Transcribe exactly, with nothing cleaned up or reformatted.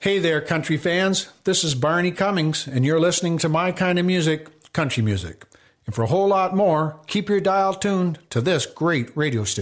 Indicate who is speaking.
Speaker 1: Hey there, country fans. This is Barney Cummings, and you're listening to my kind of music, country music. And for a whole lot more, keep your dial tuned to this great radio station.